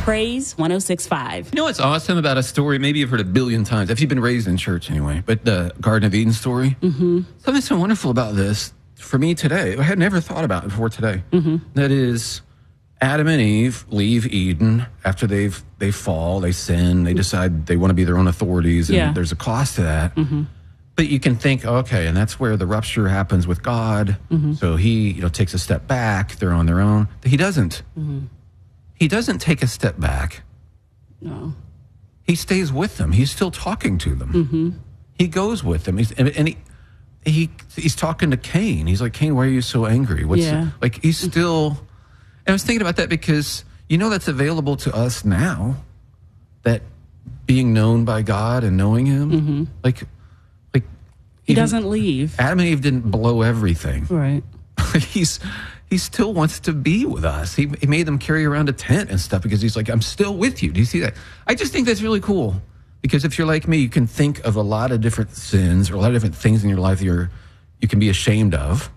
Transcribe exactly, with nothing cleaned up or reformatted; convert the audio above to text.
Praise one oh six point five. You know what's awesome about a story? Maybe you've heard it a billion times, if you've been raised in church anyway, but the Garden of Eden story. Mm-hmm. Something so wonderful about this for me today, I had never thought about it before today. Mm-hmm. That is, Adam and Eve leave Eden after they've they fall, they sin, they decide they want to be their own authorities, and Yeah. there's a cost to that. Mm-hmm. But you can think, okay, and that's where the rupture happens with God. Mm-hmm. So he, you know, takes a step back. They're on their own. He doesn't. Mm-hmm. He doesn't take a step back. No. He stays with them. He's still talking to them. Mm-hmm. He goes with them. He's, and, and he, he he's talking to Cain. He's like, Cain, why are you so angry? What's Yeah. like? He's still. And I was thinking about that because you know that's available to us now. That being known by God and knowing Him, mm-hmm. like, like He doesn't leave. Adam and Eve didn't blow everything. Right. he's he still wants to be with us. He, he made them carry around a tent and stuff because he's like, I'm still with you. Do you see that? I just think that's really cool because if you're like me, you can think of a lot of different sins or a lot of different things in your life that you're you can be ashamed of.